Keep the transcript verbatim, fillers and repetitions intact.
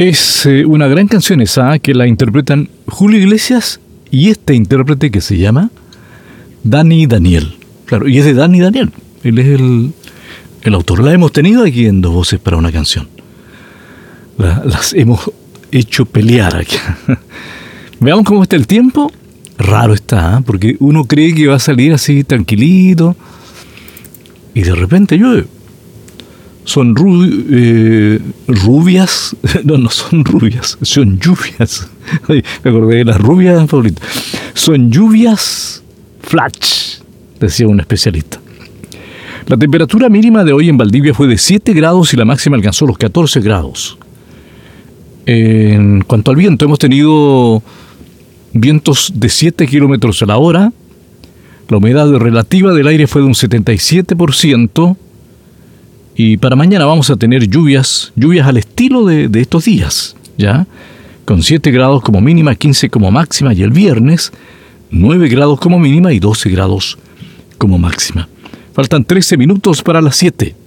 Es eh, una gran canción esa que la interpretan Julio Iglesias y este intérprete que se llama Dani Daniel. Claro, y es de Dani Daniel. Él es el, el autor. La hemos tenido aquí en Dos Voces para una Canción. La, las hemos hecho pelear aquí. Veamos cómo está el tiempo. Raro está, ¿eh? Porque uno cree que va a salir así tranquilito y de repente llueve. Son ru eh, rubias, no, no son rubias, son lluvias. Ay, me acordé de las rubias favoritas. Son lluvias flash, decía un especialista. La temperatura mínima de hoy en Valdivia fue de siete grados y la máxima alcanzó los catorce grados. En cuanto al viento, hemos tenido vientos de siete kilómetros a la hora. La humedad relativa del aire fue de un setenta y siete por ciento. Y para mañana vamos a tener lluvias, lluvias al estilo de, de estos días, ¿ya? Con siete grados como mínima, quince como máxima, y el viernes nueve grados como mínima y doce grados como máxima. Faltan trece minutos para las siete.